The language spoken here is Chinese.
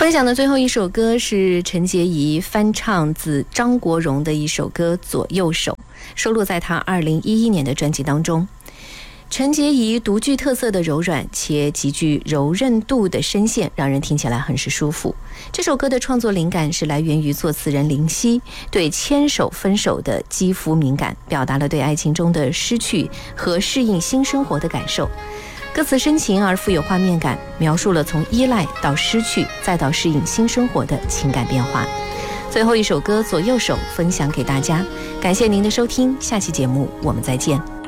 分享的最后一首歌是陈洁仪翻唱自张国荣的一首歌《左右手》，收录在他2011年的专辑当中。陈洁仪独具特色的柔软且极具柔韧度的声线，让人听起来很是舒服。这首歌的创作灵感是来源于作词人林夕对牵手分手的肌肤敏感，表达了对爱情中的失去和适应新生活的感受。歌词深情而富有画面感，描述了从依赖到失去再到适应新生活的情感变化。最后一首歌《左右手》分享给大家，感谢您的收听，下期节目我们再见。